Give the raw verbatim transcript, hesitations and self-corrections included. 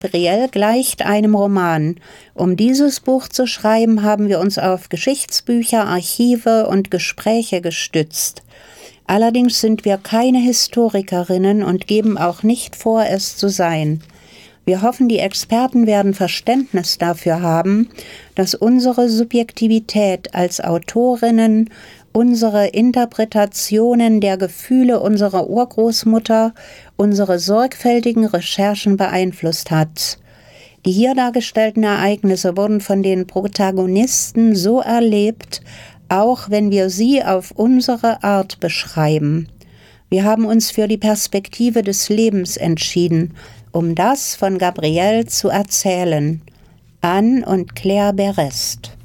Gabriel gleicht einem Roman. Um dieses Buch zu schreiben, haben wir uns auf Geschichtsbücher, Archive und Gespräche gestützt. Allerdings sind wir keine Historikerinnen und geben auch nicht vor, es zu sein. Wir hoffen, die Experten werden Verständnis dafür haben, dass unsere Subjektivität als Autorinnen unsere Interpretationen der Gefühle unserer Urgroßmutter, unsere sorgfältigen Recherchen beeinflusst hat. Die hier dargestellten Ereignisse wurden von den Protagonisten so erlebt, auch wenn wir sie auf unsere Art beschreiben. Wir haben uns für die Perspektive des Lebens entschieden, um das von Gabriel zu erzählen. Anne und Claire Berest.